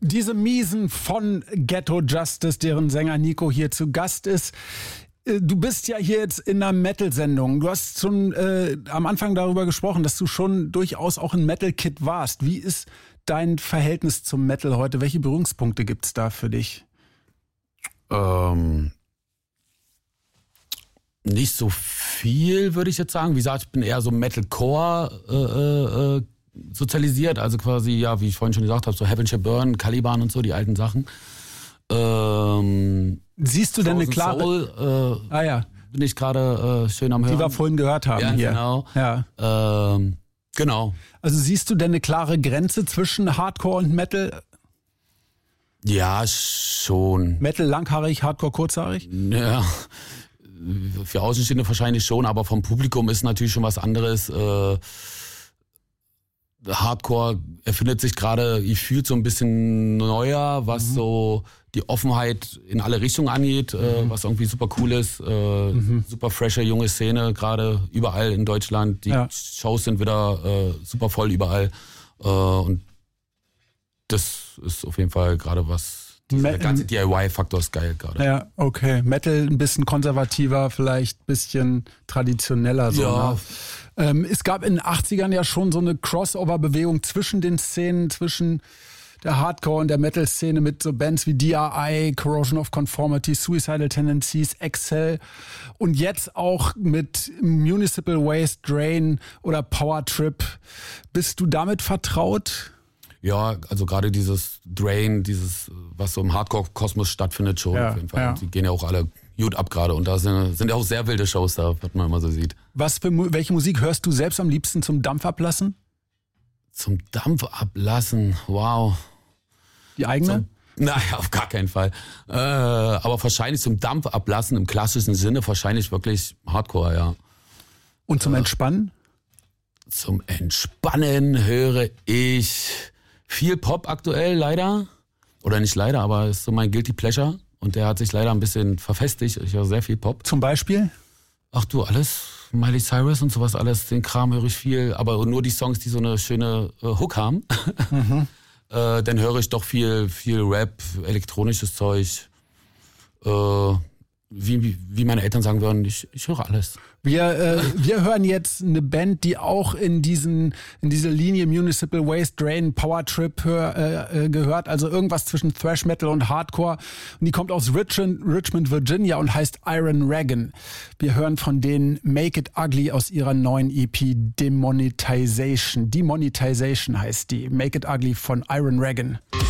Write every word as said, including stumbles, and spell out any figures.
Diese Miesen von Ghetto Justice, deren Sänger Nico hier zu Gast ist. Du bist ja hier jetzt in einer Metal-Sendung. Du hast schon äh, am Anfang darüber gesprochen, dass du schon durchaus auch ein Metal-Kid warst. Wie ist dein Verhältnis zum Metal heute? Welche Berührungspunkte gibt's da für dich? Ähm, nicht so viel, würde ich jetzt sagen. Wie gesagt, ich bin eher so Metalcore äh, äh, sozialisiert. Also quasi, ja, wie ich vorhin schon gesagt habe, so Heaven Shall Burn, Caliban und so, die alten Sachen. Ähm, Siehst du denn eine klare... Soul, äh, ah ja. Bin ich gerade äh, schön am Hören. Die wir vorhin gehört haben ja, hier. Genau. Ja, ähm, genau. Also siehst du denn eine klare Grenze zwischen Hardcore und Metal? Ja, schon. Metal langhaarig, Hardcore kurzhaarig? Ja, für Außenstehende wahrscheinlich schon, aber vom Publikum ist natürlich schon was anderes. Äh, Hardcore erfindet sich gerade, ich fühle so ein bisschen neuer, was mhm. so die Offenheit in alle Richtungen angeht, mhm. äh, was irgendwie super cool ist. Äh, mhm. Super freshe, junge Szene, gerade überall in Deutschland. Die ja. Shows sind wieder äh, super voll überall. Äh, und das ist auf jeden Fall gerade was, dieser Me- ganze D I Y-Faktor ist geil gerade. Ja, okay. Metal ein bisschen konservativer, vielleicht ein bisschen traditioneller. So, ja. Ne? Ähm, es gab in den achtzigern ja schon so eine Crossover-Bewegung zwischen den Szenen, zwischen der Hardcore- und der Metal-Szene mit so Bands wie D R I, Corrosion of Conformity, Suicidal Tendencies, Excel und jetzt auch mit Municipal Waste, Drain oder Power Trip. Bist du damit vertraut? Ja, also gerade dieses Drain, dieses, was so im Hardcore-Kosmos stattfindet schon ja, auf jeden Fall. Ja. Die gehen ja auch alle gut ab gerade und da sind, sind ja auch sehr wilde Shows da, was man immer so sieht. Was für, welche Musik hörst du selbst am liebsten zum Dampf ablassen? Zum Dampf ablassen, wow. Die eigene? Zum, naja, auf gar keinen Fall. Äh, aber wahrscheinlich zum Dampf ablassen im klassischen Sinne wahrscheinlich wirklich Hardcore, ja. Und zum äh, Entspannen? Zum Entspannen höre ich viel Pop aktuell, leider. Oder nicht leider, aber ist so mein Guilty Pleasure. Und der hat sich leider ein bisschen verfestigt. Ich höre sehr viel Pop. Zum Beispiel? Ach du, alles. Miley Cyrus und sowas alles. Den Kram höre ich viel. Aber nur die Songs, die so eine schöne äh, Hook haben. Mhm. äh, dann höre ich doch viel, viel Rap, elektronisches Zeug. Äh, wie, wie meine Eltern sagen würden, ich, ich höre alles. Wir, äh, wir hören jetzt eine Band, die auch in diesen in diese Linie Municipal Waste, Drain, Power Trip hör, äh, gehört, also irgendwas zwischen Thrash Metal und Hardcore. Und die kommt aus Richmond, Richmond, Virginia und heißt Iron Regan. Wir hören von denen Make It Ugly aus ihrer neuen E P Demonetization. Demonetization heißt die. Make It Ugly von Iron Regan.